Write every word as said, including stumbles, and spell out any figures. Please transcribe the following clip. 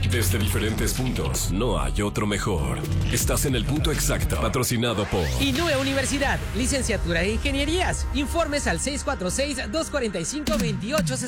Desde diferentes puntos, no hay otro mejor. Estás en el punto exacto, patrocinado por Inúe Universidad, licenciatura en Ingenierías. Informes al seis cuatro seis, dos cuatro cinco, dos ocho seis